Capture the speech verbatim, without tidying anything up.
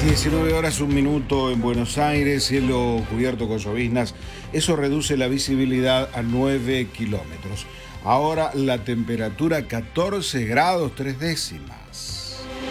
diecinueve horas, un minuto en Buenos Aires, cielo cubierto con lloviznas. Eso reduce la visibilidad a nueve kilómetros. Ahora la temperatura catorce grados tres décimas.